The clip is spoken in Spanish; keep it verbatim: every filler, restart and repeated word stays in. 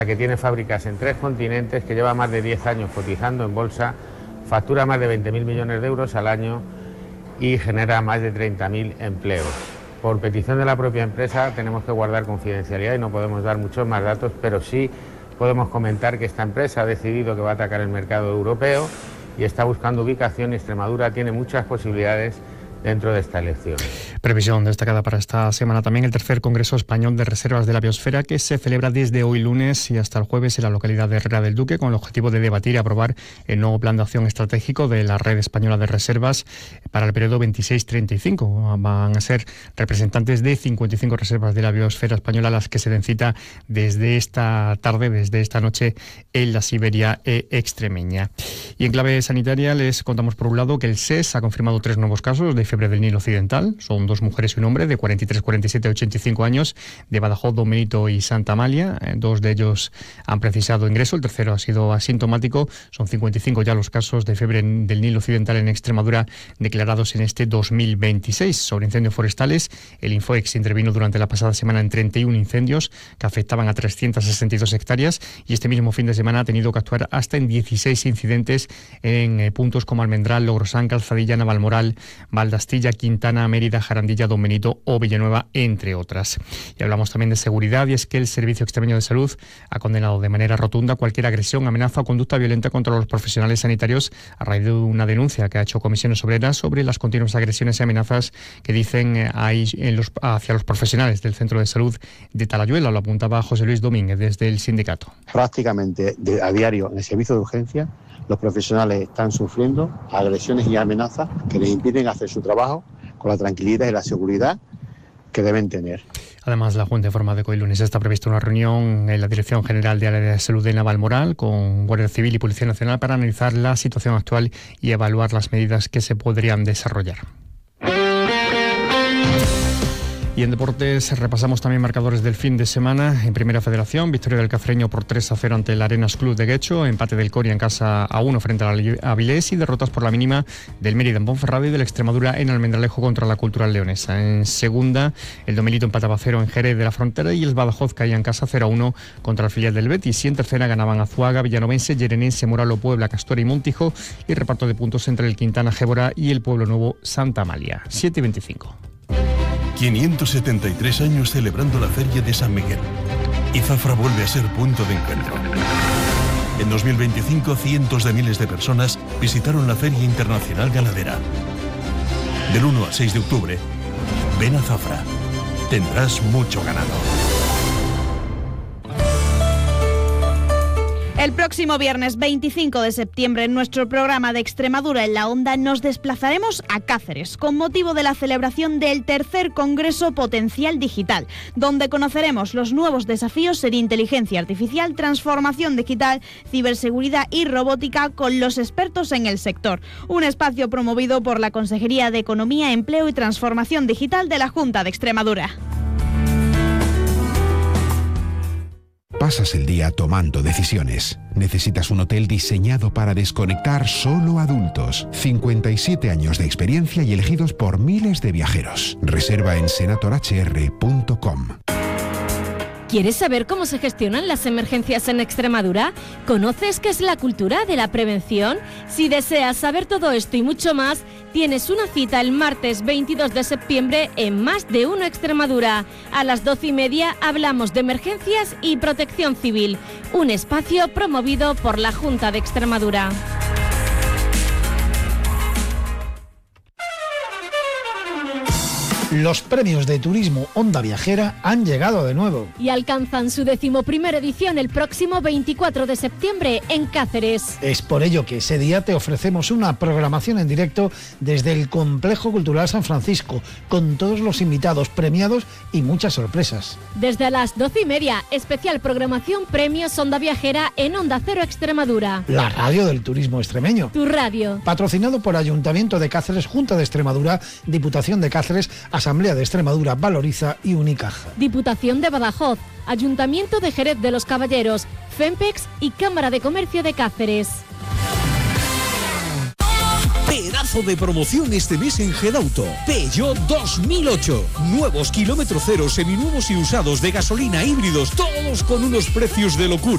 que tiene fábricas en tres continentes, que lleva más de diez años cotizando en bolsa, factura más de veinte mil millones de euros al año y genera más de treinta mil empleos. Por petición de la propia empresa tenemos que guardar confidencialidad y no podemos dar muchos más datos, pero sí podemos comentar que esta empresa ha decidido que va a atacar el mercado europeo y está buscando ubicación, y Extremadura tiene muchas posibilidades dentro de esta elección. Previsión destacada para esta semana también el tercer Congreso Español de Reservas de la Biosfera, que se celebra desde hoy lunes y hasta el jueves en la localidad de Herrera del Duque, con el objetivo de debatir y aprobar el nuevo plan de acción estratégico de la Red Española de Reservas para el periodo veintiséis treinta y cinco. Van a ser representantes de cincuenta y cinco reservas de la biosfera española las que se den cita desde esta tarde, desde esta noche, en la Siberia extremeña. Y en clave sanitaria les contamos por un lado que el S E S ha confirmado tres nuevos casos de fiebre del Nilo Occidental. Son dos mujeres y un hombre de cuarenta y tres, cuarenta y siete y ochenta y cinco años de Badajoz, Don Benito y Santa Amalia. Dos de ellos han precisado ingreso, el tercero ha sido asintomático. Son cincuenta y cinco ya los casos de fiebre del Nilo Occidental en Extremadura declarados en este dos mil veintiséis. Sobre incendios forestales, el Infoex intervino durante la pasada semana en treinta y uno incendios que afectaban a trescientas sesenta y dos hectáreas, y este mismo fin de semana ha tenido que actuar hasta en dieciséis incidentes en eh, puntos como Almendral, Logrosán, Calzadilla, Navalmoral, Valdas, Castilla, Quintana, Mérida, Jarandilla, Don Benito o Villanueva, entre otras. Y hablamos también de seguridad, y es que el Servicio Extremeño de Salud ha condenado de manera rotunda cualquier agresión, amenaza o conducta violenta contra los profesionales sanitarios a raíz de una denuncia que ha hecho Comisiones Obreras sobre las continuas agresiones y amenazas que dicen hay en los, hacia los profesionales del Centro de Salud de Talayuela. Lo apuntaba José Luis Domínguez desde el sindicato. Prácticamente de, a diario en el servicio de urgencia los profesionales están sufriendo agresiones y amenazas que les impiden hacer su trabajo con la tranquilidad y la seguridad que deben tener. Además, la Junta informa de que hoy lunes está prevista una reunión en la Dirección General de Área de Salud de Navalmoral con Guardia Civil y Policía Nacional para analizar la situación actual y evaluar las medidas que se podrían desarrollar. Y en deportes repasamos también marcadores del fin de semana. En Primera Federación, victoria del Cafreño por tres a cero ante el Arenas Club de Guecho, empate del Coria en casa a uno frente al Avilés y derrotas por la mínima del Mérida en Ponferrada y del Extremadura en Almendralejo contra la Cultural Leonesa. En segunda, el Domelito empataba a cero en Jerez de la Frontera y el Badajoz caía en casa cero a uno contra el filial del Betis. Y en tercera ganaban Azuaga, Villanovense, Llenense, Moralo, Puebla, Castora y Montijo, y reparto de puntos entre el Quintana, Gébora y el Pueblo Nuevo Santa Amalia. siete y veinticinco. quinientos setenta y tres años celebrando la Feria de San Miguel. Y Zafra vuelve a ser punto de encuentro. En dos mil veinticinco, cientos de miles de personas visitaron la Feria Internacional Ganadera. Del uno al seis de octubre, ven a Zafra. Tendrás mucho ganado. El próximo viernes veinticinco de septiembre, en nuestro programa de Extremadura en la Onda, nos desplazaremos a Cáceres con motivo de la celebración del tercer Congreso Potencial Digital, donde conoceremos los nuevos desafíos en inteligencia artificial, transformación digital, ciberseguridad y robótica con los expertos en el sector. Un espacio promovido por la Consejería de Economía, Empleo y Transformación Digital de la Junta de Extremadura. Pasas el día tomando decisiones. Necesitas un hotel diseñado para desconectar solo adultos. cincuenta y siete años de experiencia y elegidos por miles de viajeros. Reserva en senator h r punto com. ¿Quieres saber cómo se gestionan las emergencias en Extremadura? ¿Conoces qué es la cultura de la prevención? Si deseas saber todo esto y mucho más, tienes una cita el martes veintidós de septiembre en Más de Uno Extremadura. A las doce y media hablamos de emergencias y protección civil, un espacio promovido por la Junta de Extremadura. Los premios de turismo Onda Viajera han llegado de nuevo. Y alcanzan su decimoprimera edición el próximo veinticuatro de septiembre en Cáceres. Es por ello que ese día te ofrecemos una programación en directo desde el Complejo Cultural San Francisco, con todos los invitados premiados y muchas sorpresas. Desde las doce y media, especial programación Premios Onda Viajera en Onda Cero Extremadura. La radio del turismo extremeño. Tu radio. Patrocinado por Ayuntamiento de Cáceres, Junta de Extremadura, Diputación de Cáceres, Asamblea de Extremadura, Valoriza y Unicaja. Diputación de Badajoz, Ayuntamiento de Jerez de los Caballeros, FEMPEX y Cámara de Comercio de Cáceres. Pedazo de promoción este mes en Gedauto. Peugeot dos mil ocho. Nuevos kilómetro cero, seminuevos y usados de gasolina, híbridos, todos con unos precios de locura.